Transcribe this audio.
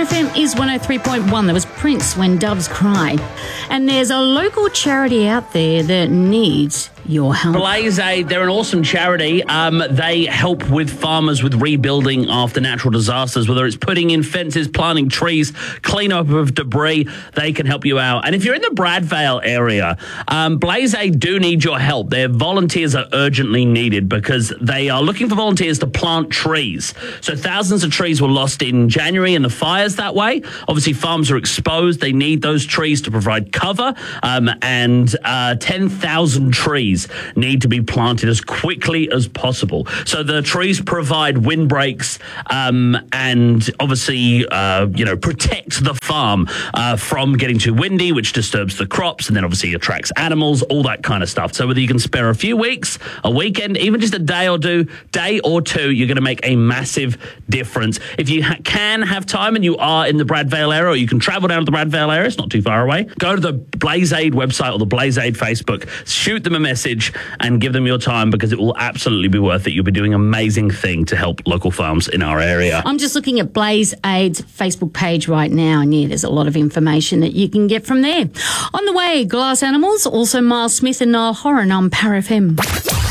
FM is 103.1. That was Prince, When Doves Cry. And there's a local charity out there that needs your help. Blaze Aid, they're an awesome charity. They help with farmers with rebuilding after natural disasters, whether it's putting in fences, planting trees, clean up of debris, they can help you out. And if you're in the Bradvale area, Blaze Aid do need your help. Their volunteers are urgently needed because they are looking for volunteers to plant trees. So thousands of trees were lost in January in the fires that way. Obviously, farms are exposed. They need those trees to provide cover, and 10,000 trees need to be planted as quickly as possible. So the trees provide windbreaks and obviously, protect the farm from getting too windy, which disturbs the crops and then obviously attracts animals, all that kind of stuff. So whether you can spare a few weeks, a weekend, even just a day or two, you're going to make a massive difference. If you can have time and you are in the Bradvale area, or you can travel down to the Bradvale area, it's not too far away, go to the Blaze Aid website or the Blaze Aid Facebook, shoot them a message and give them your time because it will absolutely be worth it. You'll be doing an amazing thing to help local farms in our area. I'm just looking at Blaze Aid's Facebook page right now, and yeah, there's a lot of information that you can get from there. On the way, Glass Animals, also Miles Smith and Niall Horan on Power FM.